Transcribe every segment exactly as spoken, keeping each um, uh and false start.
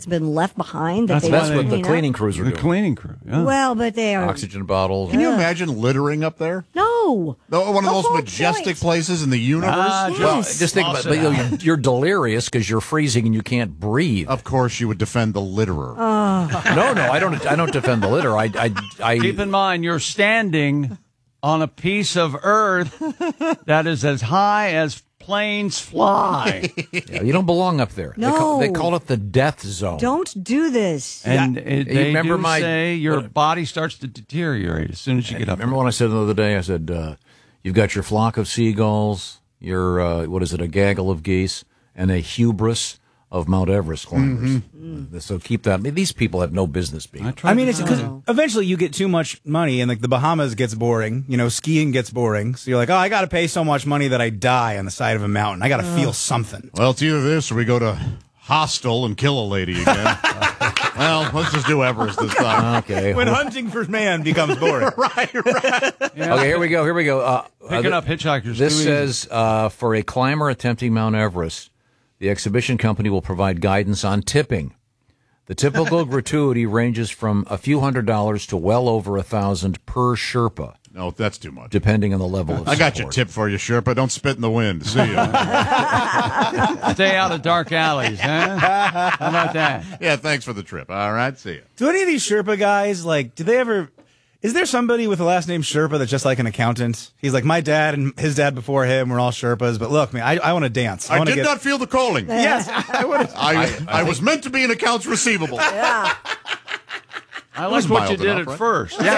that's been left behind. That That's, they that's don't what the clean up. cleaning crews are The doing. cleaning crew. Yeah. Well, but they are. Oxygen bottles. Can you imagine littering up there? No. No, one of The the most whole majestic point. places in the universe? Ah, Yes. Well, just think about it. You're, you're delirious because you're freezing and you can't breathe. Of course, you would defend the litterer. No, no, I don't. I don't defend the litter. I, I, I. Keep in mind, you're standing on a piece of earth that is as high as planes fly. Yeah, you don't belong up there. They, No. call, they call it the death zone. Don't do this. And it, You they remember do my- say your what- body starts to deteriorate as soon as you get up. Remember when I said the other day? I said uh, you've got your flock of seagulls, your uh, what is it, a gaggle of geese, and a hubris of Mount Everest climbers. Uh, so keep that. I mean, these people have no business being. up. I mean, it's because eventually you get too much money, and like the Bahamas gets boring. You know, skiing gets boring. So you're like, oh, I got to pay so much money that I die on the side of a mountain. I got to feel something. Well, it's either this or we go to Hostel and kill a lady again. Well, let's just do Everest this time. Okay. When hunting for man becomes boring. right, right. Okay, here we go. Here we go. Uh, Picking uh, up hitchhikers. This too easy. says uh, for a climber attempting Mount Everest, the exhibition company will provide guidance on tipping. The typical gratuity ranges from a few hundred dollars to well over a thousand per Sherpa, No, that's too much. depending on the level of I got your support. tip for you, Sherpa. Don't spit in the wind. See ya. Stay out of dark alleys, huh? How about that? Yeah, thanks for the trip. All right, see ya. Do any of these Sherpa guys, like, do they ever... Is there somebody with the last name Sherpa that's just like an accountant? He's like, my dad and his dad before him were all Sherpas, but look, man, I, I want to dance. I, I want did to get... not feel the calling. Yes, I would have... I, I, was meant to be an accounts receivable. Yeah. I was liked what you mild did enough, at right? first. Yeah.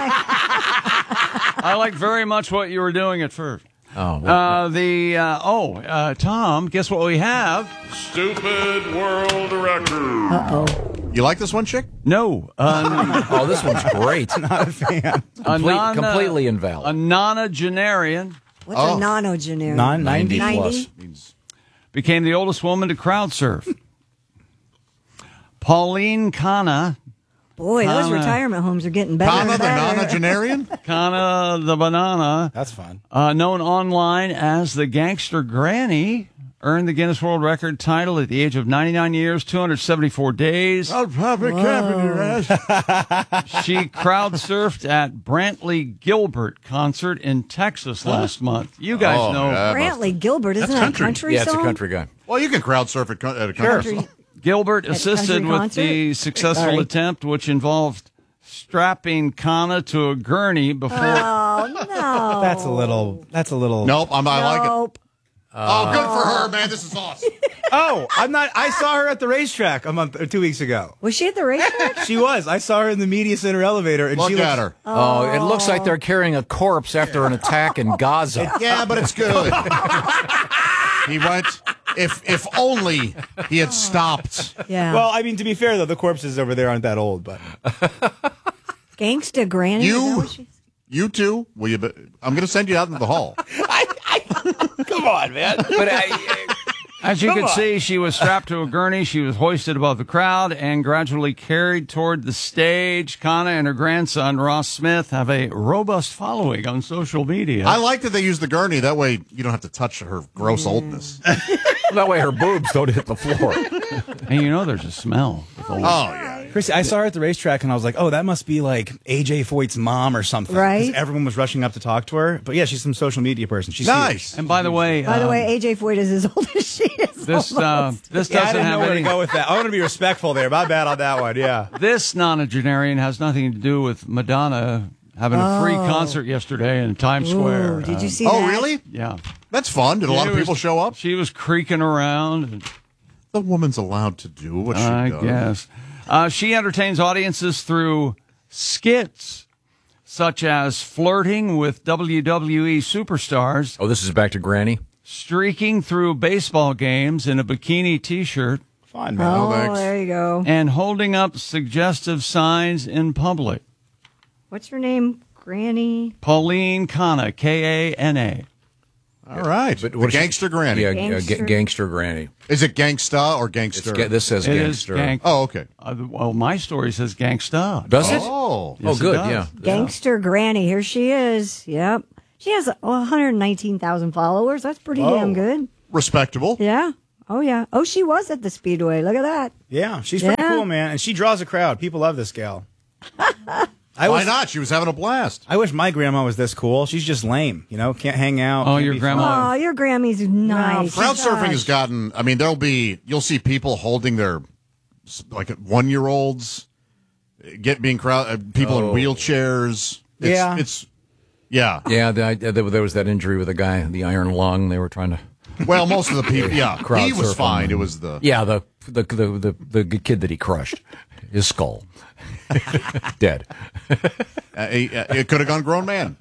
I like very much what you were doing at first. Oh, well, Uh, the, uh, oh, uh, Tom, guess what we have? Stupid world record. Uh-oh. You like this one, chick? No. Uh, oh, this one's great. Not a fan. a Complete- non- completely A invalid. nonagenarian What's Oh. a nonogenarian? Non ninety ninety. plus. Means became the oldest woman to crowd surf. Pauline Kana, Boy, those Kana. retirement homes are getting better Kana and the better. nonagenarian? Kana the banana, That's fun. uh, known online as the Gangster Granny, earned the Guinness World Record title at the age of ninety-nine years, two hundred seventy-four days. I'll probably cap in your ass. She crowd surfed at Brantley Gilbert concert in Texas last month. You guys Oh, know yeah. Brantley Gilbert, isn't That's that a country. country Yeah, it's a song? country guy. Well, you can crowd surf at, co- at a country. Country. Gilbert At assisted country with concert? the successful Sorry. attempt, which involved strapping Kana to a gurney before. Oh, no. That's a little... That's a little... Nope, I'm, I like it. Nope. Oh, good for her, man. This is awesome. Oh, I'm not... I saw her at the racetrack a month or two weeks ago. Was she at the racetrack? She was. I saw her in the media center elevator, and Look she at looks, her. Oh, it looks like they're carrying a corpse after an attack in Gaza. Yeah, but it's good. He went. If if only he had stopped. Yeah. Well, I mean, to be fair, though, the corpses over there aren't that old, but... Gangsta Granny? is that You, what she- you two, will you? Be, I'm going to send you out into the hall. Come on, man. But I, As you Come can on. see, she was strapped to a gurney. She was hoisted above the crowd and gradually carried toward the stage. Kana and her grandson, Ross Smith, have a robust following on social media. I like that they use the gurney. That way you don't have to touch her gross oldness. that way her boobs don't hit the floor. and you know there's a smell. with old- Oh, yeah. Chrissy, I saw her at the racetrack, and I was like, oh, that must be like A J Foyt's mom or something. 'Cause Right. everyone was rushing up to talk to her. But yeah, she's some social media person. She's Nice. And by the way, By the um, way, A J Foyt is as old as she is. this uh, almost. this Yeah, I doesn't didn't know have where any. to go with that. I want to be respectful there. My bad on that one. Yeah. This nonagenarian has nothing to do with Madonna having a free concert yesterday in Times Square. Ooh, did you Um, see Oh, that? really? Yeah. That's fun. Did a lot She of people was- show up? She was creaking around. And, The woman's allowed to do what she I does. guess. Uh, she entertains audiences through skits, such as flirting with W W E superstars, Oh, this is back to Granny. streaking through baseball games in a bikini T-shirt, Fun, man. Oh, thanks. there you go. and holding up suggestive signs in public. What's her name? Granny? Pauline Kana, K A N A. All right. But the what is she- gangster granny. Yeah, Gangster. uh, ga- gangster Granny. Is it gangsta or It's gangster? ga- this says It is gangster. gang- Oh, okay. uh, well, my story says gangsta. Does it? Oh. Oh, Yes, it good. does. Yeah. Gangster Granny. Here she is. Yep. She has one hundred nineteen thousand followers. That's pretty damn good. Respectable. Yeah. Oh, yeah. Oh, she was at the Speedway. Look at that. Yeah, she's pretty Yeah. cool, man. And she draws a crowd. People love this gal. I Why was, not? She was having a blast. I wish my grandma was this cool. She's just lame, you know, can't hang out. Oh, can't your be grandma- fun. Oh, your Grammy's nice. Crowd surfing Gosh. has gotten, I mean, there'll be, you'll see people holding their, like, one year olds, get being crowd, uh, people Oh. in wheelchairs. It's, Yeah. It's, yeah. Yeah, the, there there was that injury with the guy, the iron lung. They were trying to. Well, most of the people, yeah. Crowd He was surfing. fine. It was the, Yeah, the the the the, the kid that he crushed, his skull, dead. uh, he- uh, it could have gone grown man.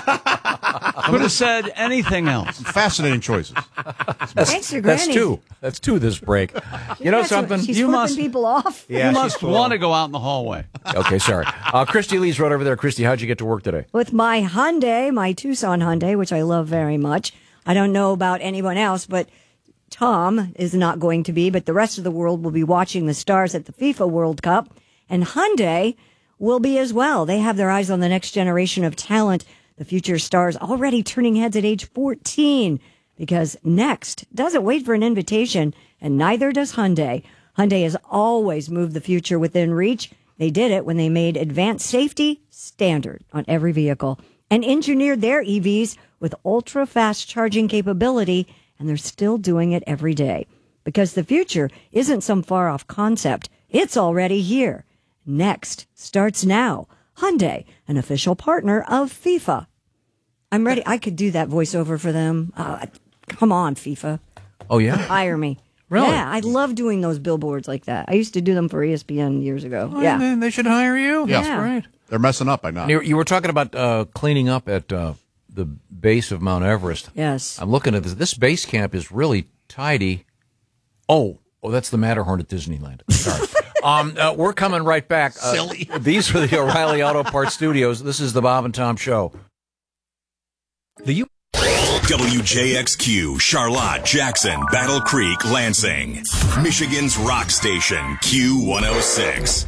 Could have said anything else. Fascinating choices. Thanks to That's Granny. two. That's two this break. You know That's what- something? She's You flipping must- people off. Yeah, you she's must cool. want to go out in the hallway. Okay, sorry. Uh, Christy Lee's right over there. Christy, how'd you get to work today? With my Hyundai, my Tucson Hyundai, which I love very much. I don't know about anyone else, but Tom is not going to be, but the rest of the world will be watching the stars at the FIFA World Cup. And Hyundai will be as well. They have their eyes on the next generation of talent, the future stars already turning heads at age fourteen, because Next doesn't wait for an invitation, and neither does Hyundai. Hyundai has always moved the future within reach. They did it when they made advanced safety standard on every vehicle and engineered their E Vs with ultra-fast charging capability, and they're still doing it every day. Because the future isn't some far-off concept. It's already here. Next starts now. Hyundai, an official partner of FIFA. I'm ready. I could do that voiceover for them. Uh, come on, FIFA. Oh yeah. Hire me. Really? Yeah, I love doing those billboards like that. I used to do them for E S P N years ago. Yeah, Yeah. they should hire you. Yeah. That's great. They're messing up by now. You, you were talking about uh, cleaning up at uh, the base of Mount Everest. Yes. I'm looking at this. This base camp is really tidy. Oh, oh, that's the Matterhorn at Disneyland. Sorry. um, uh, we're coming right back. Uh, Silly. These were the O'Reilly Auto Parts Studios. This is the Bob and Tom Show. The U- W J X Q, Charlotte, Jackson, Battle Creek, Lansing. Michigan's rock station, Q one oh six.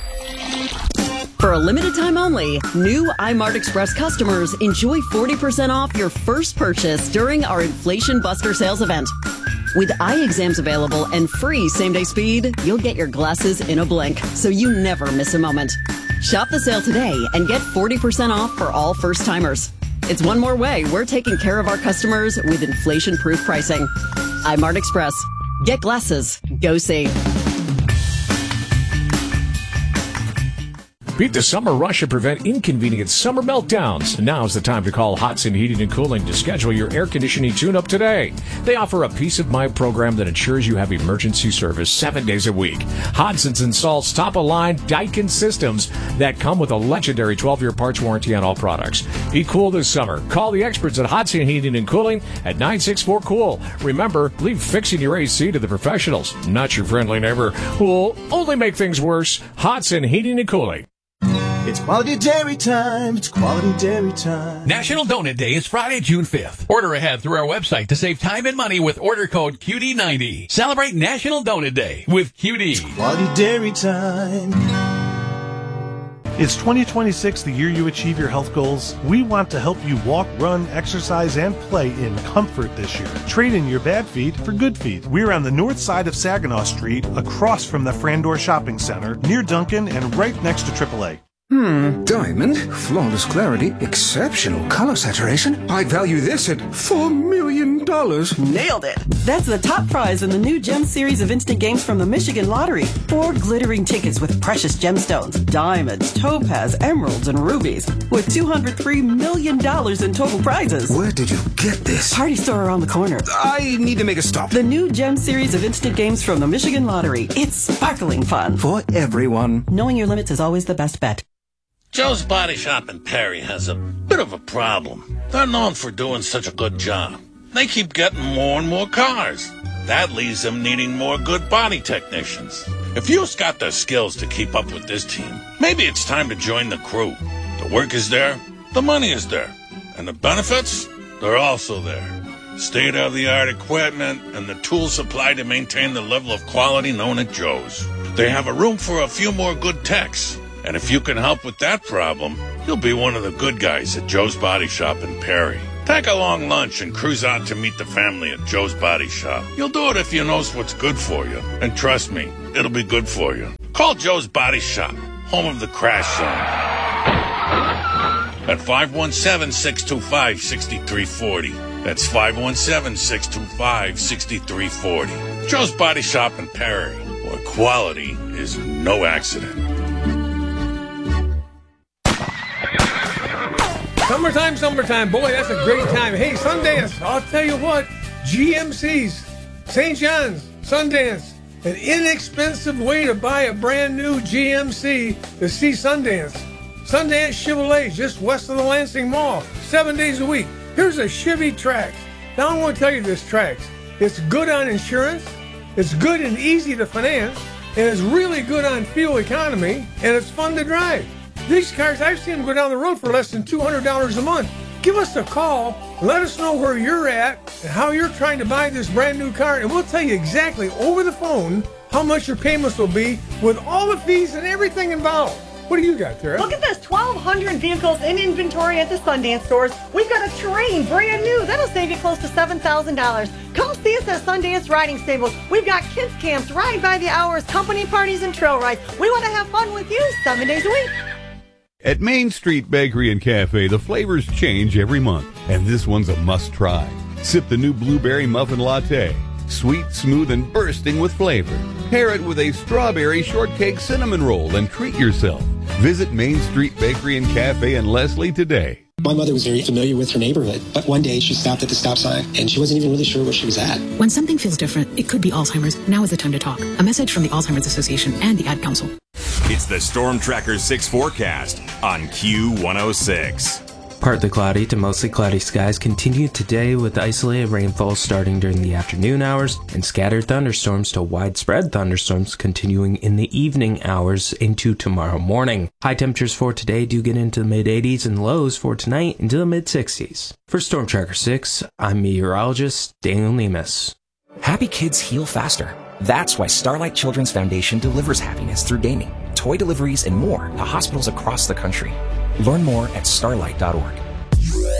For a limited time only, new iMart Express customers enjoy forty percent off your first purchase during our Inflation Buster sales event. With eye exams available and free same-day speed, you'll get your glasses in a blink, so you never miss a moment. Shop the sale today and get forty percent off for all first-timers. It's one more way we're taking care of our customers with inflation-proof pricing. iMart Express. Get glasses. Go see. Beat the summer rush and prevent inconvenient summer meltdowns. Now's the time to call Hodson Heating and Cooling to schedule your air conditioning tune-up today. They offer a peace of mind program that ensures you have emergency service seven days a week. Hodson's installs top-of-line Daikin systems that come with a legendary twelve-year parts warranty on all products. Be cool this summer. Call the experts at Hodson Heating and Cooling at nine six four cool. Remember, leave fixing your A C to the professionals, not your friendly neighbor who will only make things worse. Hodson Heating and Cooling. It's quality dairy time. It's quality dairy time. National Donut Day is Friday, June fifth. Order ahead through our website to save time and money with order code Q D ninety. Celebrate National Donut Day with Q D. Quality dairy time. Is twenty twenty-six the year you achieve your health goals? We want to help you walk, run, exercise, and play in comfort this year. Trade in your bad feet for good feet. We're on the north side of Saginaw Street, across from the Frandor Shopping Center, near Duncan, and right next to triple A. Hmm, diamond, flawless clarity, exceptional color saturation. I'd value this at four million dollars. Nailed it! That's the top prize in the new Gem series of instant games from the Michigan Lottery. Four glittering tickets with precious gemstones, diamonds, topaz, emeralds, and rubies, with two hundred three million dollars in total prizes. Where did you get this? Party store around the corner. I need to make a stop. The new Gem series of instant games from the Michigan Lottery. It's sparkling fun. For everyone. Knowing your limits is always the best bet. Joe's Body Shop in Perry has a bit of a problem. They're known for doing such a good job. They keep getting more and more cars. That leaves them needing more good body technicians. If you've got the skills to keep up with this team, maybe it's time to join the crew. The work is there, the money is there, and the benefits, they're also there. State-of-the-art equipment and the tools supplied to maintain the level of quality known at Joe's. They have a room for a few more good techs. And if you can help with that problem, you'll be one of the good guys at Joe's Body Shop in Perry. Take a long lunch and cruise out to meet the family at Joe's Body Shop. You'll do it if you know what's good for you. And trust me, it'll be good for you. Call Joe's Body Shop, home of the Crash Zone, at five one seven, six two five, six three four zero. That's five one seven, six two five, six three four zero. Joe's Body Shop in Perry, where quality is no accident. Summertime, summertime. Boy, that's a great time. Hey, Sundance, I'll tell you what. G M C's, Saint John's, Sundance. An inexpensive way to buy a brand new G M C to see Sundance. Sundance Chevrolet, just west of the Lansing Mall. Seven days a week. Here's a Chevy Trax. Now I want to tell you this Trax. It's good on insurance. It's good and easy to finance. And it's really good on fuel economy. And it's fun to drive. These cars, I've seen them go down the road for less than two hundred dollars a month. Give us a call. Let us know where you're at and how you're trying to buy this brand new car. And we'll tell you exactly over the phone how much your payments will be with all the fees and everything involved. What do you got, Tara? Look at this, twelve hundred vehicles in inventory at the Sundance stores. We've got a Terrain, brand new. That'll save you close to seven thousand dollars. Come see us at Sundance Riding Stables. We've got kids camps, ride by the hours, company parties, and trail rides. We want to have fun with you seven days a week. At Main Street Bakery and Cafe, the flavors change every month, and this one's a must-try. Sip the new blueberry muffin latte. Sweet, smooth, and bursting with flavor. Pair it with a strawberry shortcake cinnamon roll and treat yourself. Visit Main Street Bakery and Cafe in Leslie today. My mother was very familiar with her neighborhood, but one day she stopped at the stop sign and she wasn't even really sure where she was at. When something feels different, it could be Alzheimer's. Now is the time to talk. A message from the Alzheimer's Association and the Ad Council. It's the Storm Tracker six forecast on Q one oh six. Partly cloudy to mostly cloudy skies continue today with isolated rainfall starting during the afternoon hours and scattered thunderstorms to widespread thunderstorms continuing in the evening hours into tomorrow morning. High temperatures for today do get into the mid eighties and lows for tonight into the mid sixties. For Storm Tracker six, I'm meteorologist Daniel Nemus. Happy kids heal faster. That's why Starlight Children's Foundation delivers happiness through gaming, toy deliveries, and more to hospitals across the country. Learn more at starlight dot org.